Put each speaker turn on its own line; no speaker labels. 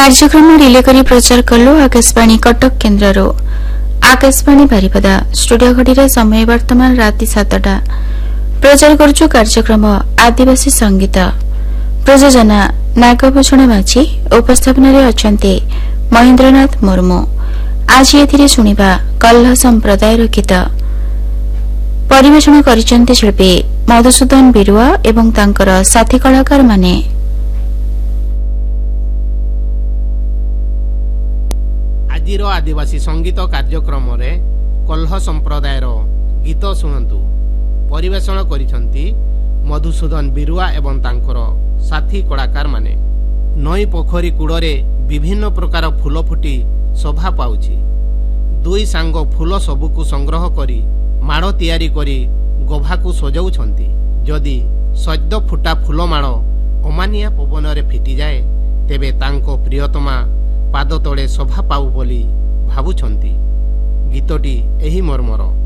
कार्यक्रम रिले करी प्रचार कलु आकाशवाणी कटक केन्द्र आकाशवाणी बारिपदा स्टूडियो घड़ी समय वर्तमान राति 7टा प्रचार करुछु कार्यक्रम आदिवासी संगीत प्रयोजना नागभूषण माझी उपस्थापन अछंते महेन्द्रनाथ मुर्मू। आज एथिरे सुनिबा कल्ह संप्रदायर गीत परिवेषण करिसेंते शिल्पी मधुसूदन बिरुआ एवं तांकर साथी कलाकार माने।
आजिर आदिवासी संगीत कार्यक्रम रे कल्ह संप्रदायर गीत शुणु परिवेषण करिसेंती मधुसूदन बिरुआ एवं तांकर साथी कलाकार माने। नई पोखरी कूड़े विभिन्न प्रकार फूल फुटी शोभा पाउछि। दुई सांग फूल सबुकु संग्रह करी माड़ तैयारी करी गोभाकु सजाउछंती। जदि सद्य फुटा फूल माड़ अमानिया पवन रे फिटी जाए तेबे तांको प्रियतमा पाद तले शोभा पाउ बोली भाबुछंती। गीतटी एही मर्मर।